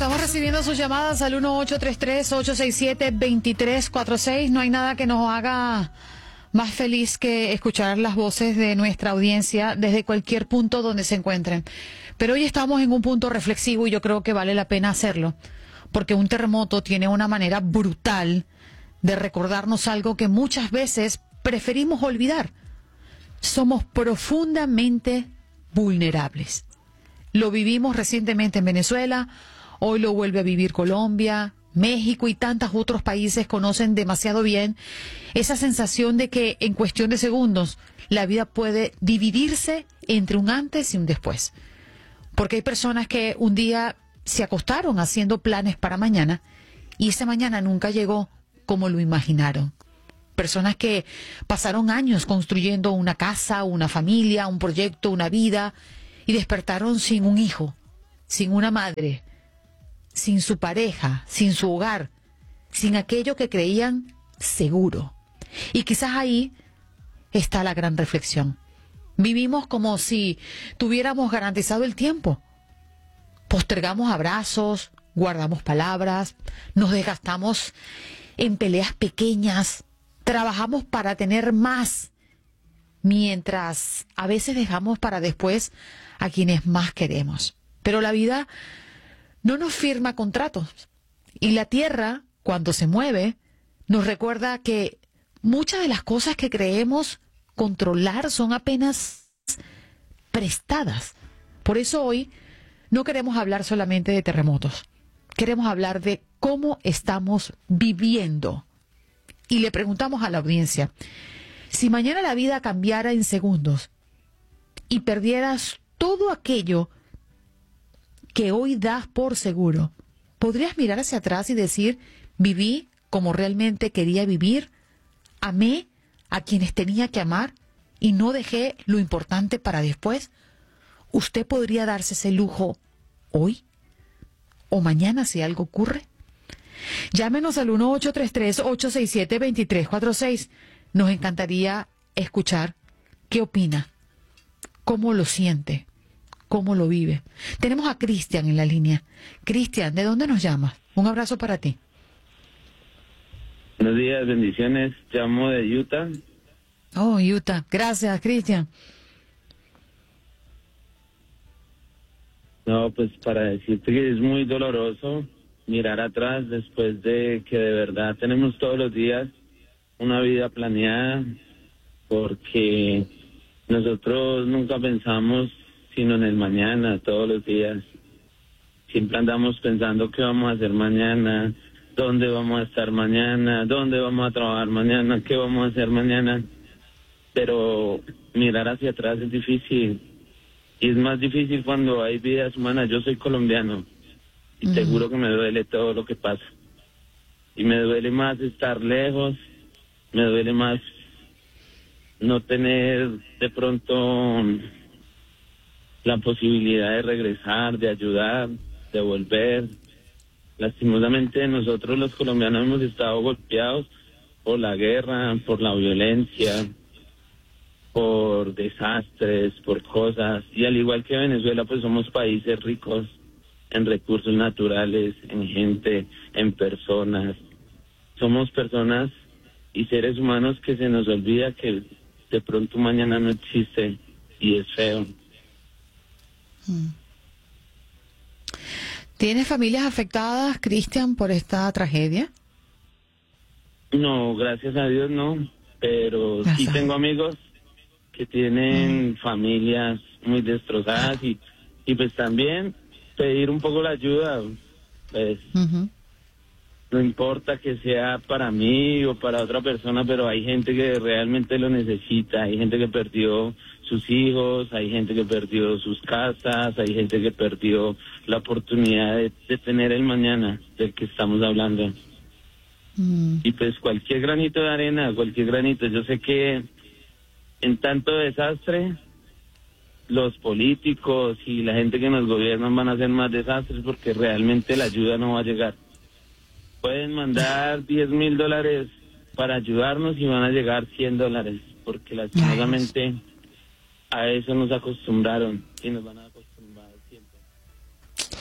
Estamos recibiendo sus llamadas al 1833-867-2346. No hay nada que nos haga más feliz que escuchar las voces de nuestra audiencia desde cualquier punto donde se encuentren. Pero hoy estamos en un punto reflexivo y yo creo que vale la pena hacerlo, porque un terremoto tiene una manera brutal de recordarnos algo que muchas veces preferimos olvidar. Somos profundamente vulnerables. Lo vivimos recientemente en Venezuela, hoy lo vuelve a vivir Colombia, México y tantos otros países conocen demasiado bien esa sensación de que en cuestión de segundos la vida puede dividirse entre un antes y un después. Porque hay personas que un día se acostaron haciendo planes para mañana y ese mañana nunca llegó como lo imaginaron. Personas que pasaron años construyendo una casa, una familia, un proyecto, una vida y despertaron sin un hijo, sin una madre, sin su pareja, sin su hogar, sin aquello que creían seguro. Y quizás ahí está la gran reflexión. Vivimos como si tuviéramos garantizado el tiempo. Postergamos abrazos, guardamos palabras, nos desgastamos en peleas pequeñas, trabajamos para tener más, mientras a veces dejamos para después a quienes más queremos. Pero la vida no nos firma contratos. Y la tierra, cuando se mueve, nos recuerda que muchas de las cosas que creemos controlar son apenas prestadas. Por eso hoy no queremos hablar solamente de terremotos. Queremos hablar de cómo estamos viviendo. Y le preguntamos a la audiencia, si mañana la vida cambiara en segundos y perdieras todo aquello que hoy das por seguro, ¿podrías mirar hacia atrás y decir, viví como realmente quería vivir, amé a quienes tenía que amar y no dejé lo importante para después? ¿Usted podría darse ese lujo hoy o mañana si algo ocurre? Llámenos al 1833-867-2346. Nos encantaría escuchar qué opina, cómo lo siente, cómo lo vive. Tenemos a Cristian en la línea. Cristian, ¿de dónde nos llamas? Un abrazo para ti. Buenos días, bendiciones. Llamo de Utah. Oh, Utah. Gracias, Cristian. No, pues para decirte que es muy doloroso mirar atrás después de que de verdad tenemos todos los días una vida planeada, porque nosotros nunca pensamos sino en el mañana, todos los días. Siempre andamos pensando qué vamos a hacer mañana, dónde vamos a estar mañana, dónde vamos a trabajar mañana, qué vamos a hacer mañana. Pero mirar hacia atrás es difícil. Y es más difícil cuando hay vidas humanas. Yo soy colombiano y te juro que me duele todo lo que pasa. Y me duele más estar lejos, me duele más no tener de pronto la posibilidad de regresar, de ayudar, de volver. Lastimosamente nosotros los colombianos hemos estado golpeados por la guerra, por la violencia, por desastres, por cosas. Y al igual que Venezuela, pues somos países ricos en recursos naturales, en gente, en personas. Somos personas y seres humanos que se nos olvida que de pronto mañana no existe y es feo. ¿Tienes familias afectadas, Cristian, por esta tragedia? No, gracias a Dios no, pero sí tengo amigos que tienen familias muy destrozadas y pues también pedir un poco la ayuda, pues no importa que sea para mí o para otra persona, pero hay gente que realmente lo necesita, hay gente que perdió sus hijos, hay gente que perdió sus casas, hay gente que perdió la oportunidad de tener el mañana del que estamos hablando. Y pues cualquier granito de arena, cualquier granito, yo sé que en tanto desastre, los políticos y la gente que nos gobiernan van a hacer más desastres porque realmente la ayuda no va a llegar. Pueden mandar $10,000 para ayudarnos y van a llegar $100, porque lastimosamente a eso nos acostumbraron y nos van a acostumbrar siempre.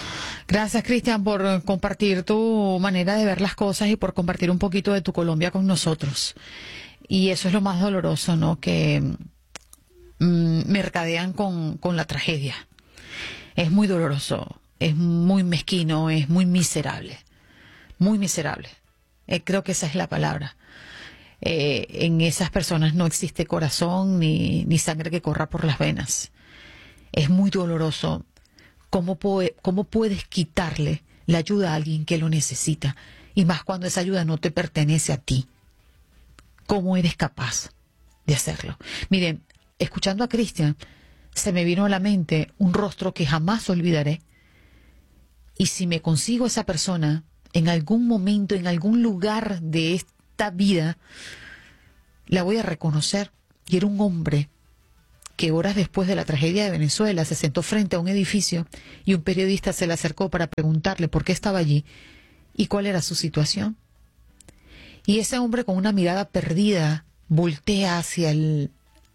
Gracias, Cristian, por compartir tu manera de ver las cosas y por compartir un poquito de tu Colombia con nosotros. Y eso es lo más doloroso, ¿no? Que mercadean con la tragedia. Es muy doloroso, es muy mezquino, es muy miserable. Muy miserable. Creo que esa es la palabra. En esas personas no existe corazón ni sangre que corra por las venas. Es muy doloroso. ¿Cómo puedes quitarle la ayuda a alguien que lo necesita? Y más cuando esa ayuda no te pertenece a ti. ¿Cómo eres capaz de hacerlo? Miren, escuchando a Cristian, se me vino a la mente un rostro que jamás olvidaré. Y si me consigo esa persona en algún momento, en algún lugar de esta vida, la voy a reconocer. Y era un hombre que horas después de la tragedia de Venezuela se sentó frente a un edificio y un periodista se le acercó para preguntarle por qué estaba allí y cuál era su situación. Y ese hombre, con una mirada perdida, voltea hacia el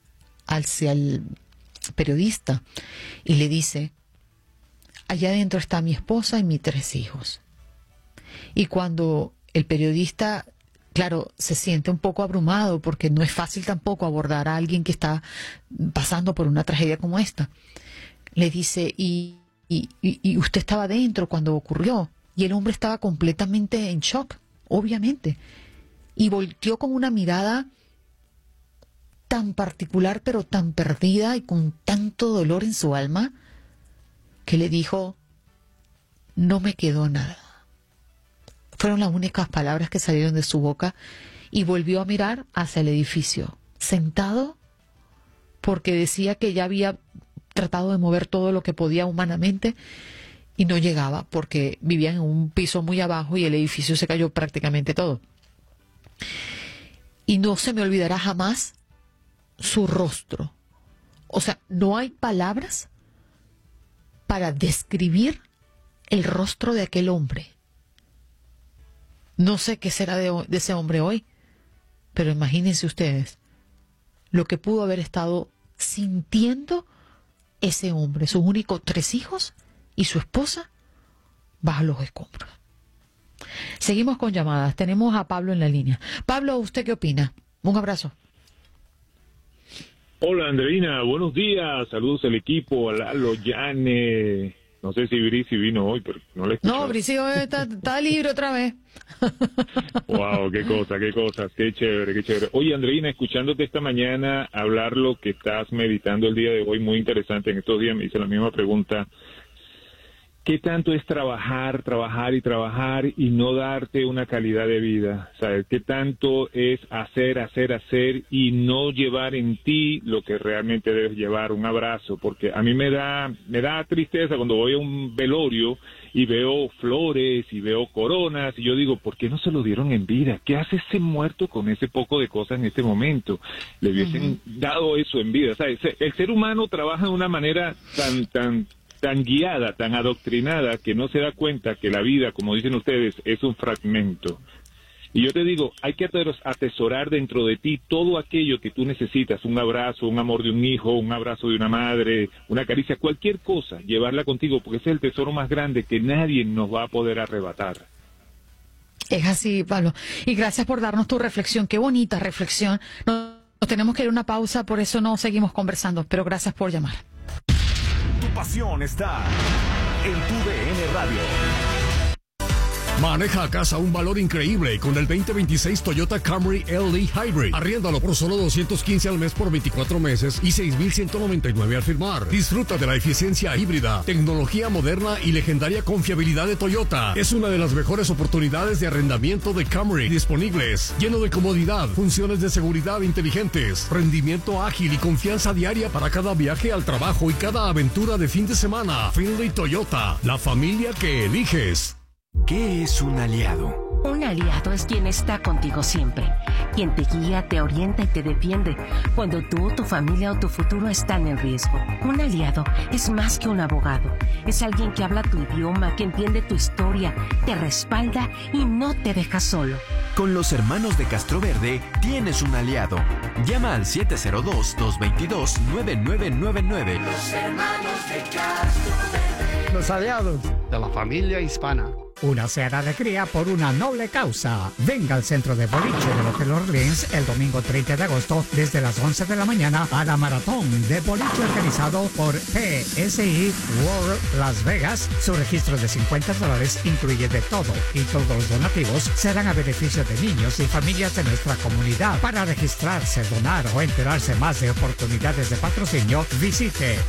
periodista y le dice: allá adentro está mi esposa y mis 3 hijos. Y cuando el periodista, claro, se siente un poco abrumado, porque no es fácil tampoco abordar a alguien que está pasando por una tragedia como esta, le dice: ¿Y usted estaba dentro cuando ocurrió? Y el hombre estaba completamente en shock, obviamente, y volteó con una mirada tan particular, pero tan perdida y con tanto dolor en su alma, que le dijo: no me quedó nada. Fueron las únicas palabras que salieron de su boca, y volvió a mirar hacia el edificio, sentado, porque decía que ya había tratado de mover todo lo que podía humanamente y no llegaba, porque vivían en un piso muy abajo y el edificio se cayó prácticamente todo. Y no se me olvidará jamás su rostro. O sea, no hay palabras para describir el rostro de aquel hombre. No sé qué será de ese hombre hoy, pero imagínense ustedes lo que pudo haber estado sintiendo ese hombre, sus únicos 3 hijos y su esposa bajo los escombros. Seguimos con llamadas. Tenemos a Pablo en la línea. Pablo, ¿usted qué opina? Un abrazo. Hola, Andreina, buenos días. Saludos al equipo, a Lalo, Yane. No sé si Brici vino hoy, pero no le escuché. No, Brici hoy está libre otra vez. Wow, qué cosas, qué chévere. Oye, Andreina, escuchándote esta mañana hablar lo que estás meditando el día de hoy, muy interesante. En estos días me hice la misma pregunta. ¿Qué tanto es trabajar y no darte una calidad de vida? ¿Sabes? ¿Qué tanto es hacer y no llevar en ti lo que realmente debes llevar? Un abrazo, porque a mí me da tristeza cuando voy a un velorio y veo flores y veo coronas y yo digo, ¿por qué no se lo dieron en vida? ¿Qué hace ese muerto con ese poco de cosas en este momento? Le hubiesen dado eso en vida. ¿Sabes? El ser humano trabaja de una manera tan guiada, tan adoctrinada, que no se da cuenta que la vida, como dicen ustedes, es un fragmento. Y yo te digo, hay que atesorar dentro de ti todo aquello que tú necesitas, un abrazo, un amor de un hijo, un abrazo de una madre, una caricia, cualquier cosa, llevarla contigo, porque ese es el tesoro más grande que nadie nos va a poder arrebatar. Es así, Pablo. Y gracias por darnos tu reflexión. Qué bonita reflexión. Nos tenemos que ir a una pausa, por eso no seguimos conversando, pero gracias por llamar. Tu pasión está en tu DN Radio. Maneja a casa un valor increíble con el 2026 Toyota Camry LE Hybrid. Arriéndalo por solo $215 al mes por 24 meses y $6,199 al firmar. Disfruta de la eficiencia híbrida, tecnología moderna y legendaria confiabilidad de Toyota. Es una de las mejores oportunidades de arrendamiento de Camry disponibles. Lleno de comodidad, funciones de seguridad inteligentes, rendimiento ágil y confianza diaria para cada viaje al trabajo y cada aventura de fin de semana. Finley Toyota, la familia que eliges. ¿Qué es un aliado? Un aliado es quien está contigo siempre, quien te guía, te orienta y te defiende cuando tú, tu familia o tu futuro están en riesgo. Un aliado es más que un abogado, es alguien que habla tu idioma, que entiende tu historia, te respalda y no te deja solo. Con los hermanos de Castroverde tienes un aliado. Llama al 702-222-9999. Los hermanos de Castroverde. Los aliados. de la familia hispana. Una cena de cría por una noble causa. Venga al centro de boliche del Hotel Orleans el domingo 30 de agosto desde las 11 de la mañana a la maratón de boliche organizado por PSI World Las Vegas. Su registro de $50 incluye de todo y todos los donativos serán a beneficio de niños y familias de nuestra comunidad. Para registrarse, donar o enterarse más de oportunidades de patrocinio, visite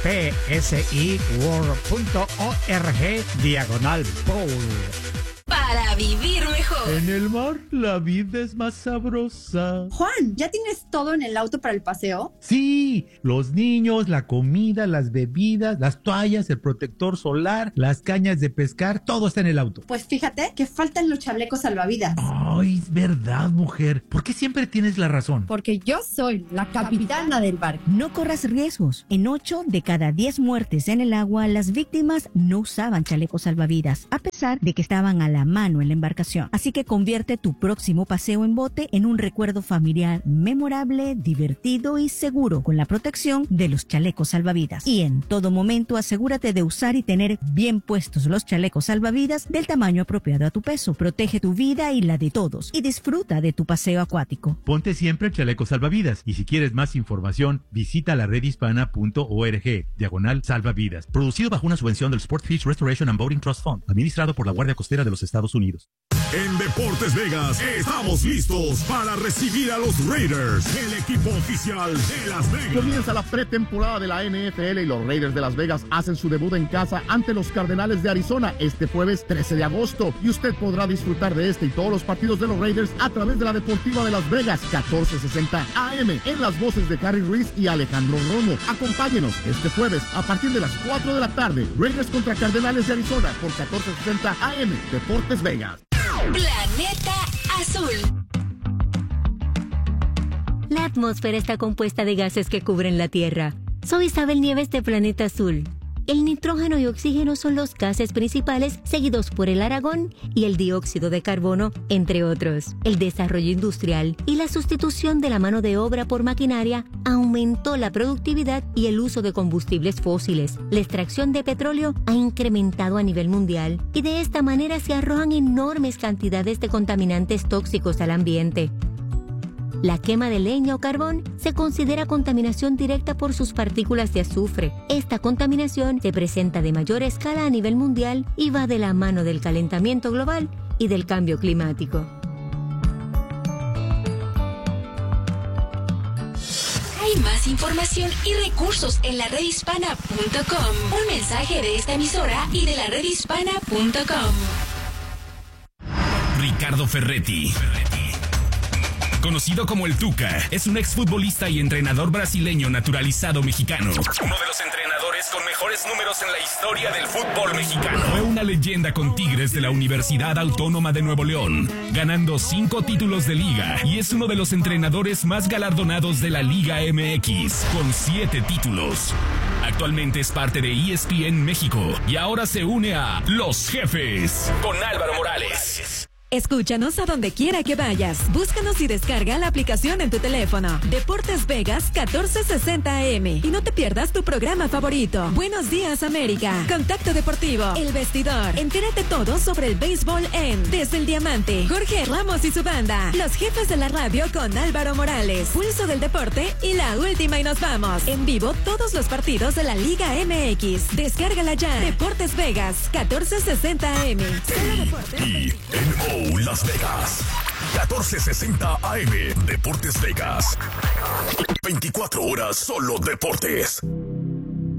psiworld.org/bowl. Para vivir mejor. En el mar, la vida es más sabrosa. Juan, ¿ya tienes todo en el auto para el paseo? Sí, los niños, la comida, las bebidas, las toallas, el protector solar, las cañas de pescar, todo está en el auto. Pues fíjate que faltan los chalecos salvavidas. Ay, es verdad, mujer. ¿Por qué siempre tienes la razón? Porque yo soy la capitana del barco. No corras riesgos. En 8 de cada 10 muertes en el agua, las víctimas no usaban chalecos salvavidas, a pesar de que estaban a la mano en la embarcación. Así que convierte tu próximo paseo en bote en un recuerdo familiar memorable, divertido y seguro con la protección de los chalecos salvavidas. Y en todo momento asegúrate de usar y tener bien puestos los chalecos salvavidas del tamaño apropiado a tu peso. Protege tu vida y la de todos y disfruta de tu paseo acuático. Ponte siempre el chaleco salvavidas y si quieres más información visita la redhispana.org/salvavidas. Producido bajo una subvención del Sportfish Restoration and Boating Trust Fund, administrado por la Guardia Costera de los Estados Unidos. En Deportes Vegas estamos listos para recibir a los Raiders, el equipo oficial de Las Vegas. Comienza la pretemporada de la NFL y los Raiders de Las Vegas hacen su debut en casa ante los Cardenales de Arizona este jueves 13 de agosto. Y usted podrá disfrutar de este y todos los partidos de los Raiders a través de la Deportiva de Las Vegas, 1460 AM, en las voces de Harry Ruiz y Alejandro Romo. Acompáñenos este jueves a partir de las 4 de la tarde. Raiders contra Cardenales de Arizona por 1460 AM, Deportes Vegas. Planeta Azul. La atmósfera está compuesta de gases que cubren la Tierra. Soy Isabel Nieves de Planeta Azul. El nitrógeno y oxígeno son los gases principales, seguidos por el argón y el dióxido de carbono, entre otros. El desarrollo industrial y la sustitución de la mano de obra por maquinaria aumentó la productividad y el uso de combustibles fósiles. La extracción de petróleo ha incrementado a nivel mundial y de esta manera se arrojan enormes cantidades de contaminantes tóxicos al ambiente. La quema de leña o carbón se considera contaminación directa por sus partículas de azufre. Esta contaminación se presenta de mayor escala a nivel mundial y va de la mano del calentamiento global y del cambio climático. Hay más información y recursos en la redhispana.com. Un mensaje de esta emisora y de la redhispana.com. Ricardo Ferretti, conocido como el Tuca, es un exfutbolista y entrenador brasileño naturalizado mexicano. Uno de los entrenadores con mejores números en la historia del fútbol mexicano. Fue una leyenda con Tigres de la Universidad Autónoma de Nuevo León, ganando 5 títulos de liga, y es uno de los entrenadores más galardonados de la Liga MX, con 7 títulos. Actualmente es parte de ESPN México y ahora se une a Los Jefes con Álvaro Morales. Escúchanos a donde quiera que vayas. Búscanos y descarga la aplicación en tu teléfono. Deportes Vegas 1460 AM. Y no te pierdas tu programa favorito. Buenos días, América. Contacto Deportivo. El Vestidor. Entérate todo sobre el béisbol en Desde el Diamante. Jorge Ramos y su banda. Los Jefes de la radio con Álvaro Morales. Pulso del deporte y la última y nos vamos. En vivo todos los partidos de la Liga MX. Descárgala ya. Deportes Vegas 1460 AM. Las Vegas, 1460 AM, Deportes Vegas. 24 horas solo deportes.